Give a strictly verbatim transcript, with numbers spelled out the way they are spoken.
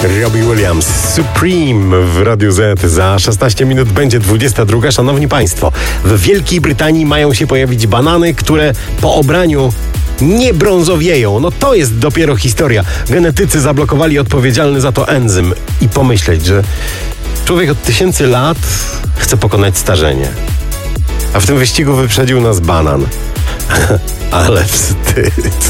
Robbie Williams, Supreme w Radiu Z. Za szesnaście minut będzie dwudziesta druga. Szanowni Państwo, w Wielkiej Brytanii mają się pojawić banany, które po obraniu nie brązowieją. No to jest dopiero historia. Genetycy zablokowali odpowiedzialny za to enzym. I pomyśleć, że człowiek od tysięcy lat chce pokonać starzenie. A w tym wyścigu wyprzedził nas banan. Ale wstyd.